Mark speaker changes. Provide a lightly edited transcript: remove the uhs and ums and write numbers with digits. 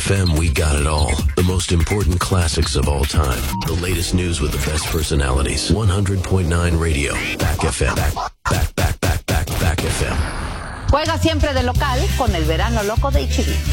Speaker 1: FM, we got it all. The most important classics of all time. The latest news with the best personalities. 100.9 Radio. Back FM. Back FM.
Speaker 2: Juega siempre de local con el verano loco de HB.